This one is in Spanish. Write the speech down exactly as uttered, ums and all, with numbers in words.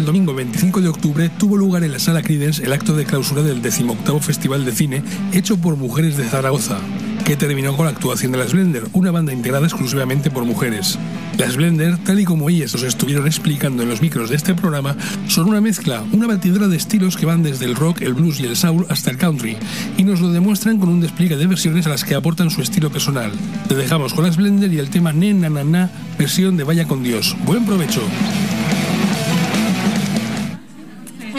el domingo veinticinco de octubre tuvo lugar en la Sala Creedence el acto de clausura del decimoctavo Festival de Cine hecho por mujeres de Zaragoza, que terminó con la actuación de las Blender, una banda integrada exclusivamente por mujeres. Las Blender, tal y como ellas os estuvieron explicando en los micros de este programa, son una mezcla, una batidora de estilos que van desde el rock, el blues y el soul hasta el country, y nos lo demuestran con un despliegue de versiones a las que aportan su estilo personal. Te dejamos con las Blender y el tema Ne Na Na Na, versión de Vaya con Dios. ¡Buen provecho!